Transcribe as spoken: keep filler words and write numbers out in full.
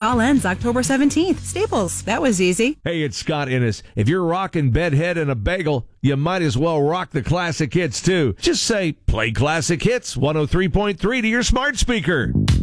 All ends October seventeenth. Staples. That was easy. Hey, it's Scott Innes. If you're rocking Bedhead and a bagel, you might as well rock the classic hits, too. Just say, play classic hits one oh three point three to your smart speaker.